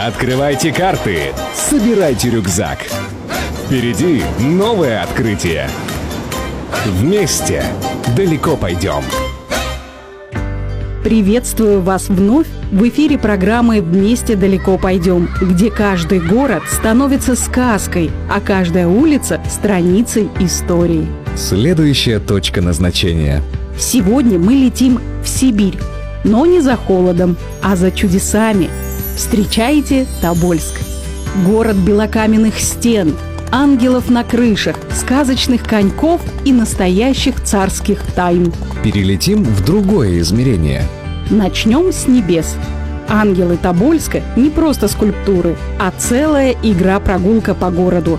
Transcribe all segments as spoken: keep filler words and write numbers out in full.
Открывайте карты, собирайте рюкзак. Впереди новое открытие. Вместе далеко пойдем. Приветствую вас вновь в эфире программы «Вместе далеко пойдем», где каждый город становится сказкой, а каждая улица – страницей истории. Следующая точка назначения. Сегодня мы летим в Сибирь, но не за холодом, а за чудесами. Встречайте Тобольск. Город белокаменных стен, ангелов на крышах, сказочных коньков и настоящих царских тайн. Перелетим в другое измерение. Начнем с небес. Ангелы Тобольска не просто скульптуры, а целая игра-прогулка по городу.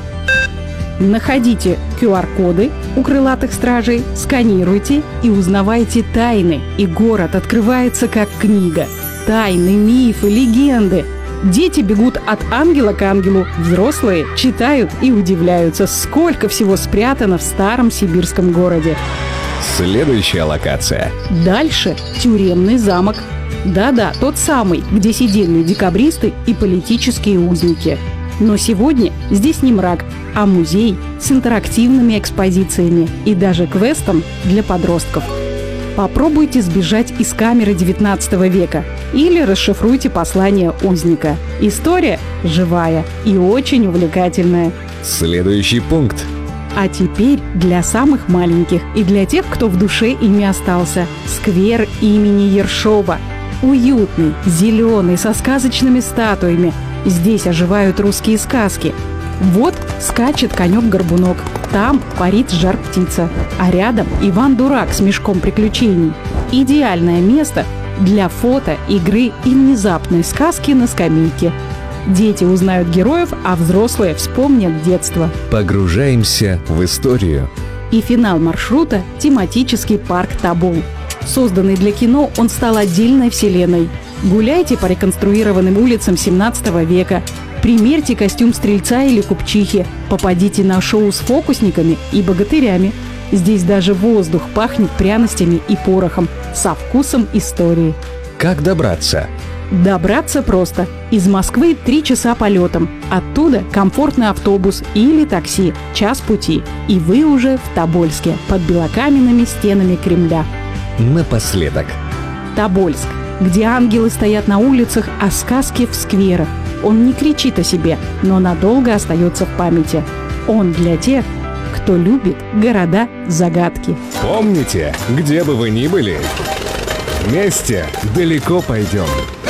Находите ку ар-коды у крылатых стражей, сканируйте и узнавайте тайны, и город открывается как книга. Тайны, мифы, легенды. Дети бегут от ангела к ангелу, взрослые читают и удивляются, сколько всего спрятано в старом сибирском городе. Следующая локация. Дальше тюремный замок. Да-да, тот самый, где сидели декабристы и политические узники. Но сегодня здесь не мрак, а музей с интерактивными экспозициями и даже квестом для подростков. Попробуйте сбежать из камеры девятнадцатого века или расшифруйте послание узника. История живая и очень увлекательная. Следующий пункт. А теперь для самых маленьких и для тех, кто в душе ими остался. Сквер имени Ершова. Уютный, зеленый, со сказочными статуями. Здесь оживают русские сказки. Вот скачет конек-горбунок, там парит жар-птица, а рядом Иван-дурак с мешком приключений. Идеальное место для фото, игры и внезапной сказки на скамейке. Дети узнают героев, а взрослые вспомнят детство. Погружаемся в историю. И финал маршрута – тематический парк Тобол. Созданный для кино, он стал отдельной вселенной. Гуляйте по реконструированным улицам семнадцатого века, примерьте костюм стрельца или купчихи, попадите на шоу с фокусниками и богатырями. Здесь даже воздух пахнет пряностями и порохом, со вкусом истории. Как добраться? Добраться просто. Из Москвы три часа полетом. Оттуда комфортный автобус или такси. Час пути. И вы уже в Тобольске, под белокаменными стенами Кремля. Напоследок. Тобольск, где ангелы стоят на улицах, а сказки в скверах. Он не кричит о себе, но надолго остается в памяти. Он для тех, кто любит города-загадки. Помните, где бы вы ни были, вместе далеко пойдем.